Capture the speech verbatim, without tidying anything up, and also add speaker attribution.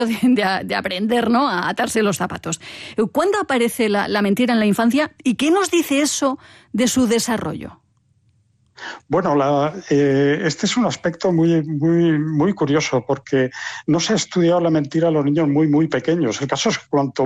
Speaker 1: de, de, de aprender, ¿no?, a atarse los zapatos. ¿Cuándo aparece la, la mentira en la infancia y qué nos dice eso de su desarrollo?
Speaker 2: Bueno, la, eh, este es un aspecto muy, muy, muy curioso porque no se ha estudiado la mentira a los niños muy, muy pequeños. El caso es que cuanto